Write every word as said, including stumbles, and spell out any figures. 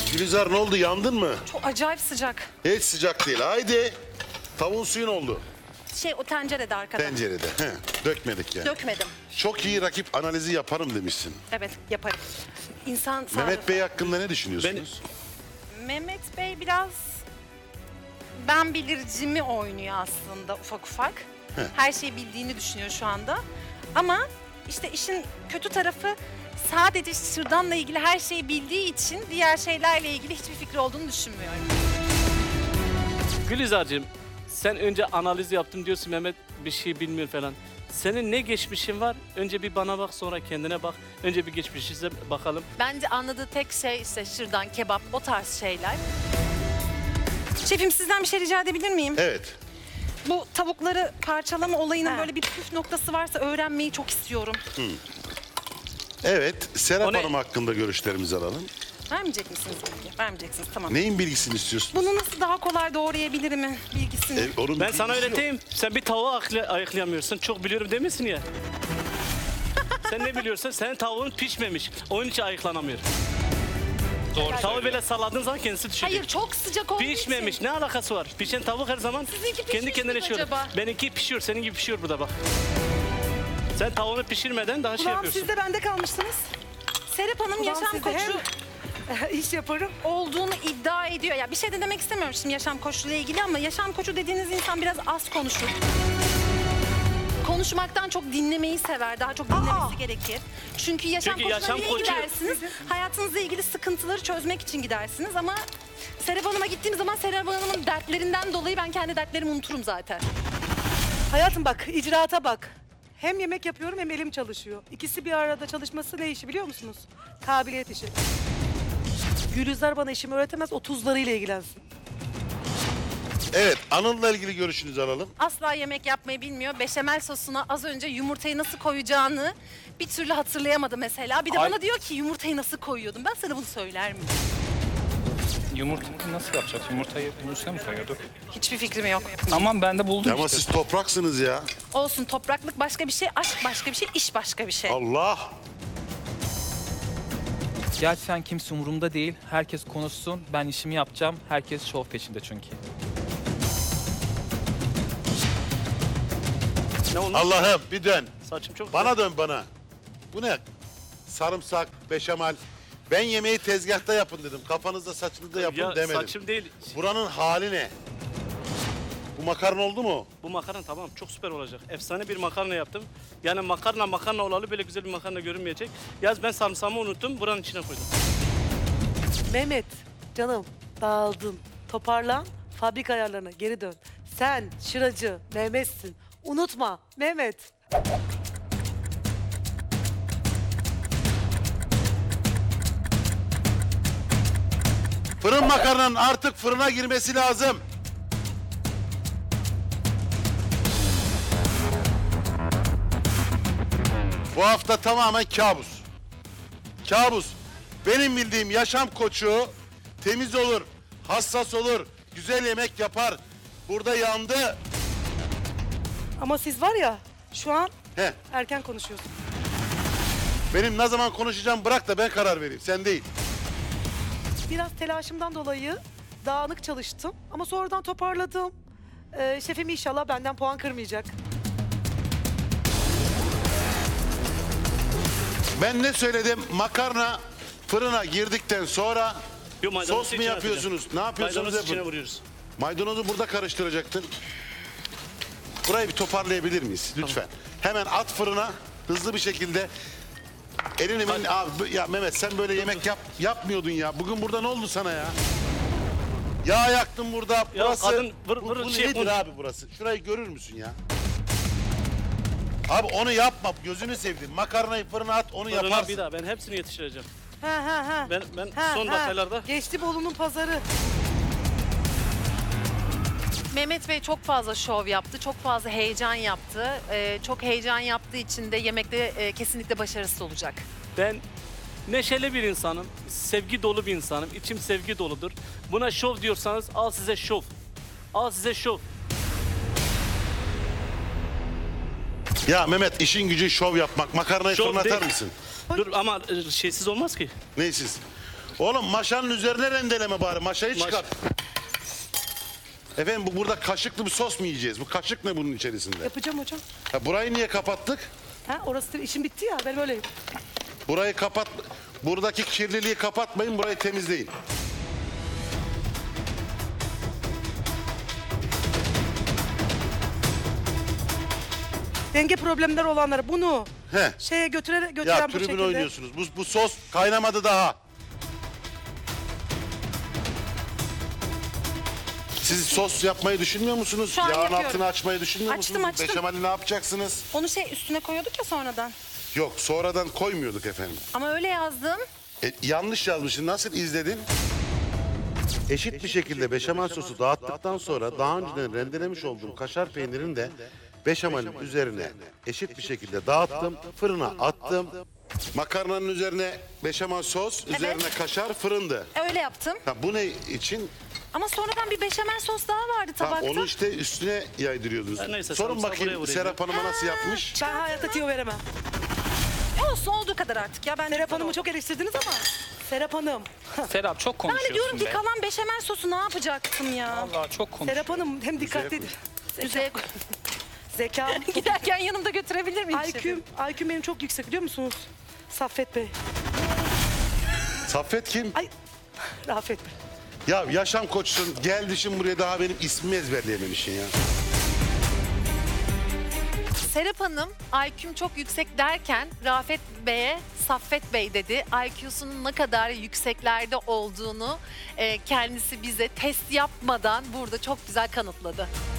Gülizar ne oldu, yandın mı? Çok acayip sıcak. Hiç sıcak değil. Haydi. Tavuğun suyun oldu. Şey o tencerede arkada. Tencerede. He, dökmedik yani. Dökmedim. Çok iyi rakip analizi yaparım demişsin. Evet yaparım. İnsan sağ... Mehmet Bey hakkında ne düşünüyorsunuz? Mehmet Bey biraz ben bilircimi oynuyor aslında ufak ufak. Heh. Her şeyi bildiğini düşünüyor şu anda. Ama işte işin kötü tarafı sadece şırdanla ilgili her şeyi bildiği için diğer şeylerle ilgili hiçbir fikri olduğunu düşünmüyorum. Gülizar'cığım sen önce analiz yaptım diyorsun Mehmet bir şey bilmiyor falan. Senin ne geçmişin var? Önce bir bana bak sonra kendine bak. Önce bir geçmişimize bakalım. Bence anladığı tek şey işte şırdan, kebap o tarz şeyler. Şefim sizden bir şey rica edebilir miyim? Evet. Bu tavukları parçalama olayının He. böyle bir püf noktası varsa öğrenmeyi çok istiyorum. Evet. Serap O ne? Hanım hakkında görüşlerimizi alalım. Vermeyecek misiniz bilgi? Vermeyeceksiniz tamam. Neyin bilgisini istiyorsun? Bunu nasıl daha kolay doğrayabilirim bilgisini? E, onun Ben sana bilgisi yok. öğreteyim. Sen bir tavuğu aklı- ayıklayamıyorsun. Çok biliyorum demesin ya. Sen ne biliyorsun? Senin tavuğun pişmemiş. Onun için ayıklanamıyor. Doğru Tavuğu söylüyor. böyle salladığın zaman kendisi düşecek. Hayır çok sıcak olduğu Pişmemiş. için. Ne alakası var? Pişen tavuk her zaman Sizinki pişmiş kendi kendine mi pişiyor. acaba? Benimki pişiyor. Senin gibi pişiyor burada bak. Sen tavuğunu pişirmeden daha şey Kulağım yapıyorsun. sizde, bende kalmıştınız. Serap Hanım Kulağım yaşam sizde, koçu hem iş yaparım. olduğunu iddia ediyor. Ya bir şey de demek istemiyorum şimdi yaşam koçuyla ilgili ama yaşam koçu dediğiniz insan biraz az konuşur. Konuşmaktan çok dinlemeyi sever. Daha çok dinlemesi Aa! gerekir. Çünkü yaşam Çünkü koçuna yaşam niye koçu- gidersiniz? Hayatınızla ilgili sıkıntıları çözmek için gidersiniz ama Serap Hanım'a gittiğim zaman Serap Hanım'ın dertlerinden dolayı ben kendi dertlerimi unuturum zaten. Hayatım bak, icraata bak. Hem yemek yapıyorum hem elim çalışıyor. İkisi bir arada çalışması ne işi biliyor musunuz? Kabiliyet işi. Gülizar bana işimi öğretemez, o tuzlarıyla ilgilensin. Evet. Anıl'la ilgili görüşünüzü alalım. Asla yemek yapmayı bilmiyor. Beşamel sosuna az önce yumurtayı nasıl koyacağını bir türlü hatırlayamadı mesela. Bir de Ay- bana diyor ki yumurtayı nasıl koyuyordum? Ben sana bunu söyler miyim? Yumurtayı nasıl yapacağız? Yumurtayı bunun üstüne mi koyuyorduk? Hiçbir fikrim yok. Tamam ben de buldum Ama işte. siz topraksınız ya. Olsun topraklık başka bir şey, aşk başka bir şey, iş başka bir şey. Allah. Gerçekten kimse umurumda değil. Herkes konuşsun. Ben işimi yapacağım. Herkes şov peşinde çünkü. Ne olmuş? Allah'ım bir dön. Saçım çok Bana dön bana. Bu ne? Sarımsak, beşamel. Ben yemeği tezgahta yapın dedim. Kafanızda saçınızda yapın Ya demedim. saçım değil. Buranın hali ne? Bu makarna oldu mu? Bu makarna tamam çok süper olacak. Efsane bir makarna yaptım. Yani makarna makarna olalı böyle güzel bir makarna görünmeyecek. Yaz ben sarımsağımı unuttum. Buranın içine koydum. Mehmet, canım dağıldın. Toparlan, fabrika ayarlarına geri dön. Sen şıracı Mehmet'sin. Unutma Mehmet. Fırın makarnanın artık fırına girmesi lazım. Bu hafta tamamen kabus. Kabus. Benim bildiğim yaşam koçu temiz olur, hassas olur, güzel yemek yapar. Burada yandı. Ama siz var ya, şu an He, erken konuşuyorsun. benim ne zaman konuşacağım bırak da ben karar vereyim. Sen değil. Biraz telaşımdan dolayı dağınık çalıştım ama sonradan toparladım. Ee, şefim inşallah benden puan kırmayacak. Ben ne söyledim? Makarna fırına girdikten sonra Yo, maydanozu sos mu içine yapıyorsunuz? atacağım. Ne yapıyorsunuz? Maydanozu içine Yapın. vuruyoruz. Maydanozu burada karıştıracaktın. Burayı bir toparlayabilir miyiz lütfen? Hemen at fırına hızlı bir şekilde. Elini men abi bu- ya Mehmet sen böyle yemek yap yapmıyordun ya. Bugün burada ne oldu sana ya? Yağ yaktın burada. Burası kadın vır bu, vır bu şey nedir yapma. abi burası? Şurayı görür müsün ya? Abi onu yapma. Gözünü sevdim. Makarnayı fırına at onu Fırına yaparsın. bir daha ben hepsini yetiştireceğim. Ha ha ha. Ben ben Ha, son ha. dakikalarda Geçti Bolu'nun pazarı. Mehmet Bey çok fazla şov yaptı, çok fazla heyecan yaptı. Ee, çok heyecan yaptığı için de yemekte e, kesinlikle başarısız olacak. ben neşeli bir insanım, sevgi dolu bir insanım. İçim sevgi doludur. Buna şov diyorsanız al size şov. Al size şov. Ya Mehmet işin gücü şov yapmak. Makarnayı Şov fırına atar değil. mısın? Dur ama e, şeysiz olmaz ki. Neysiz? Oğlum maşanın üzerine rendeleme bari. Maşayı Maş- çıkar. Efendim bu burada kaşıklı bir sos mu yiyeceğiz? Bu kaşık ne bunun içerisinde? Yapacağım hocam. Ha, burayı niye kapattık? Ha, orası da işim bitti ya, ben böyleyim. Burayı kapat. Buradaki kirliliği kapatmayın. Burayı temizleyin. Denge problemleri olanlara bunu He. şeye götüre, götüren Ya bu tribün şekilde. oynuyorsunuz. Bu, bu sos kaynamadı daha. Siz sos yapmayı düşünmüyor musunuz? Şu an Yağın yapıyorum. altını açmayı düşünmüyor Açtım, musunuz? açtım. Beşameli ne yapacaksınız? Onu şey üstüne koyuyorduk ya sonradan. Yok sonradan koymuyorduk efendim. Ama öyle yazdım. E, yanlış yazmışsın. Nasıl izledin? Eşit bir şekilde beşamel sosu dağıttıktan sonra daha önceden rendelemiş olduğum kaşar peynirini de beşamelin üzerine eşit bir şekilde dağıttım. Fırına attım. Makarnanın üzerine beşamel sos, üzerine kaşar fırındı. Öyle yaptım. Ha, bu ne için? Ama sonradan bir beşamel sos daha vardı Tamam, tabakta. onu işte üstüne yaydırıyordunuz. Ha, neyse, Sorun sarımsağı buraya bakayım vurayım Serap Hanım'a nasıl yapmış? Ben hayatta tiyo veremem. E olsun olduğu kadar artık ya. Ben Serap Hanım'ı çok eleştirdiniz ama. Serap Hanım. Serap çok Ben de konuşuyorsun diyorum ki be. kalan beşamel sosu ne yapacaktım ya? Vallahi çok konuşuyorsun. Serap Hanım hem dikkatlidir. Müzeye Zekam. giderken yanımda götürebilir miyim? I Q'm, I Q'm benim çok yüksek biliyor musunuz? Saffet Bey. Saffet kim? Ay, Rafet Bey. Ya yaşam koçsun. Geldi şimdi buraya daha benim ismimi ezberleyememişsin ya. Serap Hanım I Q'm çok yüksek derken Rafet Bey'e Saffet Bey dedi. I Q'sunun ne kadar yükseklerde olduğunu e, kendisi bize test yapmadan burada çok güzel kanıtladı.